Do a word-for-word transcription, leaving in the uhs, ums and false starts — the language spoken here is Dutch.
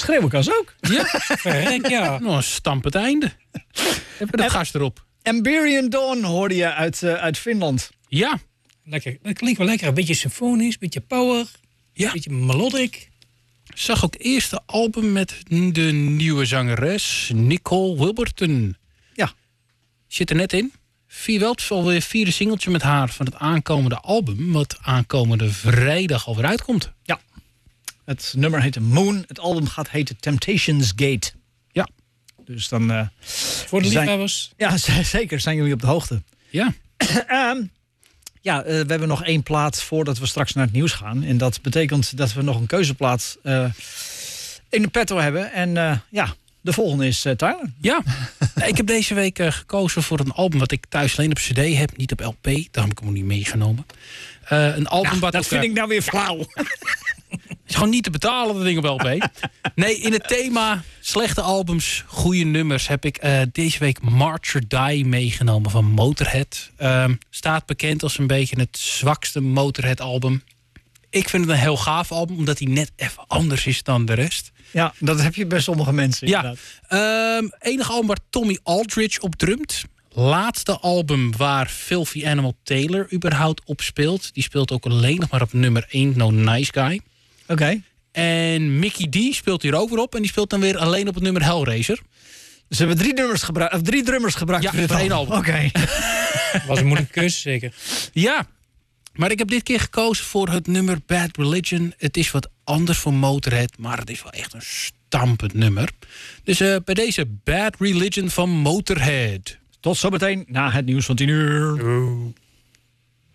Schreeuwenkas ook. Ja, verrek, ja. Nou, een stampend einde. Hebben we de gast erop. Amberian Dawn hoorde je uit, uh, uit Finland. Ja. Lekker. Dat klinkt wel lekker. Een beetje symfonisch, een beetje power. Ja. Een beetje melodic. Zag ook het eerste album met de nieuwe zangeres Nicole Wilburton. Ja. Zit er net in. Vier wel, het is alweer het vierde singeltje met haar van het aankomende album, wat aankomende vrijdag alweer uitkomt. Ja. Het nummer heet Moon. Het album gaat heten Temptations Gate. Ja. Dus dan... Uh, Voor de zijn, liefhebbers. Ja, zeker. Zijn jullie op de hoogte. Ja. um, ja, uh, we hebben nog één plaat voordat we straks naar het nieuws gaan. En dat betekent dat we nog een keuzeplaat uh, in de petto hebben. En uh, ja, de volgende is uh, Tyler. Ja, ik heb deze week uh, gekozen voor een album wat ik thuis alleen op cd heb, niet op L P. Daarom heb ik hem ook niet meegenomen. Uh, een album ja, wat dat ook, vind uh, ik nou weer flauw. is gewoon niet te betalen, dat ding op L P. Nee, in het thema slechte albums, goede nummers heb ik uh, deze week March or Die meegenomen van Motorhead. Uh, staat bekend als een beetje het zwakste Motorhead album. Ik vind het een heel gaaf album, omdat hij net even anders is dan de rest. Ja, dat heb je bij sommige mensen. Ja, uh, enige album waar Tommy Aldridge op drumt. Laatste album waar Filthy Animal Taylor überhaupt op speelt. Die speelt ook alleen nog maar op nummer één, No Nice Guy. Oké. Okay. En Mickey D speelt hier ook weer op. En die speelt dan weer alleen op het nummer Hellraiser. Dus ze hebben drie, nummers gebruikt, of drie drummers gebruikt ja, voor dit voor één album. album. Oké. Okay. Was een moeilijke keuze, zeker. Ja, maar ik heb dit keer gekozen voor het nummer Bad Religion. Het is wat anders voor Motorhead, maar het is wel echt een stampend nummer. Dus uh, bij deze Bad Religion van Motorhead. Tot zometeen na het nieuws van tien uur. Oh.